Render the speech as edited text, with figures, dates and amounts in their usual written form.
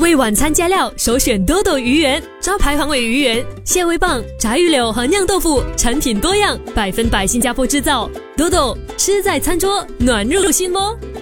为晚餐加料，首选多多鱼圆，招牌黄尾鱼圆、蟹味棒、炸鱼柳和酿豆腐，产品多样，100%新加坡制造。多多吃在餐桌，暖入心窝。